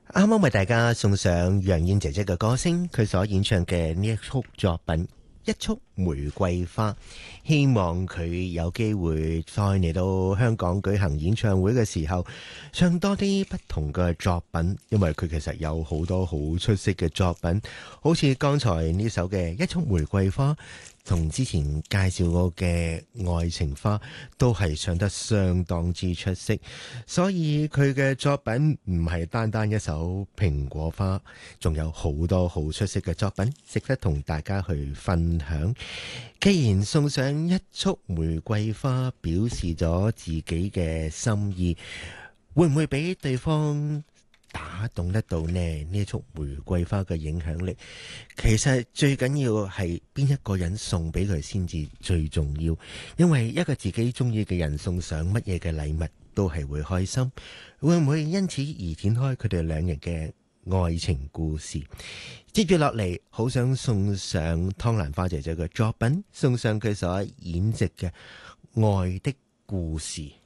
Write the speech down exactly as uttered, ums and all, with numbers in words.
啱啱為大家送上楊燕姐姐嘅歌聲，佢所演唱嘅呢一幅作品《一束玫瑰花》，希望佢有機會再嚟到香港舉行演唱會嘅時候，唱多啲不同嘅作品，因為佢其實有好多好出色嘅作品，好似剛才呢首嘅《一束玫瑰花》，同之前介紹過嘅《愛情花》都係唱得相當之出色，所以佢嘅作品唔係單單一首蘋果花，仲有好多好出色嘅作品值得同大家去分享。既然送上一束玫瑰花，表示咗自己嘅心意，會唔會俾對方打動得到呢？呢一束玫瑰花嘅影響力，其實最緊要係邊一個人送俾佢先至最重要，因為一個自己中意嘅人送上乜嘢嘅禮物都係會開心，會唔會因此而展開佢哋兩人嘅愛情故事？接住落嚟，好想送上湯蘭花姐姐嘅作品，送上佢所演繹嘅愛的故事。